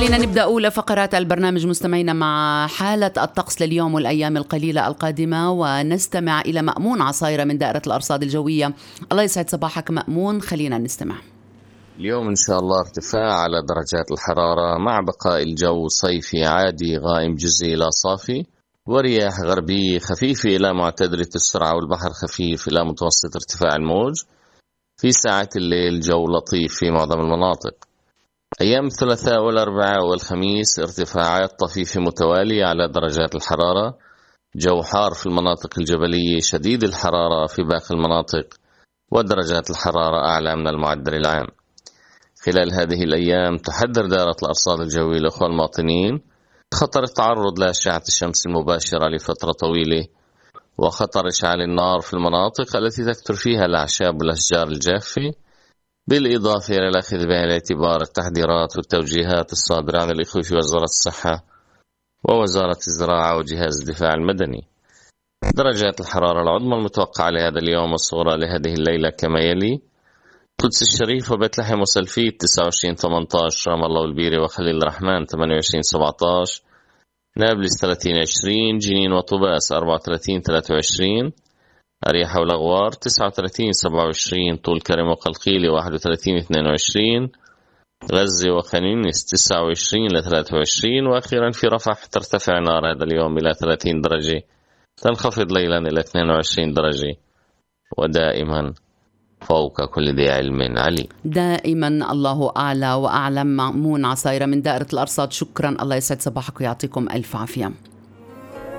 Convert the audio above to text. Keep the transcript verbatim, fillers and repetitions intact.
خلينا نبدأ أولى فقرات البرنامج مستمعينا مع حالة الطقس لليوم والأيام القليلة القادمة، ونستمع إلى مأمون عصايرة من دائرة الأرصاد الجوية. الله يسعد صباحك مأمون، خلينا نستمع. اليوم إن شاء الله ارتفاع على درجات الحرارة مع بقاء الجو صيفي عادي غائم جزئي لا صافي، ورياح غربية خفيفة إلى معتدلة السرعة، والبحر خفيف إلى متوسط ارتفاع الموج. في ساعات الليل جو لطيف في معظم المناطق. أيام الثلاثاء والأربعاء والخميس ارتفاعات طفيفة متوالية على درجات الحرارة، جو حار في المناطق الجبلية، شديد الحرارة في باقي المناطق، ودرجات الحرارة أعلى من المعدل العام. خلال هذه الأيام تحذر دائرة الأرصاد الجوية الأخوة المواطنين خطر التعرض لأشعة الشمس المباشرة لفترة طويلة، وخطر إشعال النار في المناطق التي تكثر فيها الأعشاب والأشجار الجافة، بالإضافة إلى الأخذ بعين الاعتبار التحذيرات والتوجيهات الصادرة عن الإخوة في وزارة الصحة ووزارة الزراعة وجهاز الدفاع المدني. درجات الحرارة العظمى المتوقعة لهذا اليوم والصغرى لهذه الليلة كما يلي: قدس الشريف وبيت لحم وسلفيت تسعة وعشرين ثمانية عشر، رام الله والبيرة وخليل الرحمن ثمانية وعشرين سبعة عشر، نابلس ثلاثين عشرين، جنين وطوباس أربعة وثلاثين ثلاثة وعشرين، أريحة والأغوار تسعة وثلاثين سبعة وعشرين، طول كرم وقلقيلي واحد وثلاثين اثنين وعشرين، غزة وخنينس تسعة وعشرين لثلاثة وعشرين، وأخيرا في رفح ترتفع نار هذا اليوم إلى ثلاثين درجة، تنخفض ليلا إلى اثنين وعشرين درجة، ودائما فوق كل ذي علم عليم. دائما الله أعلى وأعلم. مأمون عصايرة من دائرة الأرصاد، شكرا، الله يسعد صباحك ويعطيكم ألف عافية.